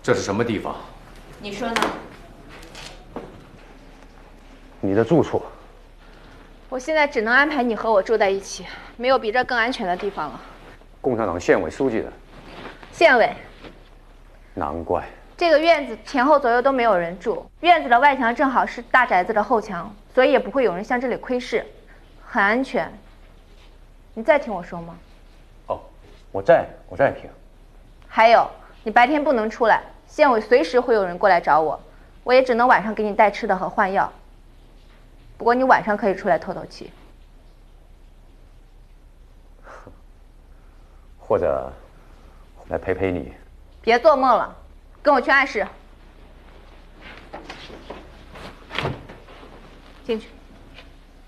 这是什么地方？ 你说呢？ 你的住处。 我现在只能安排你和我住在一起，没有比这更安全的地方了。 共产党县委书记的。 县委。 难怪。 这个院子前后左右都没有人住，院子的外墙正好是大宅子的后墙，所以也不会有人向这里窥视，很安全。你再听我说吗？ 哦，我在听。 还有，你白天不能出来，县委随时会有人过来找我，我也只能晚上给你带吃的和换药。不过你晚上可以出来透透气。 或者来陪陪你。 别做梦了，跟我去暗室。进去。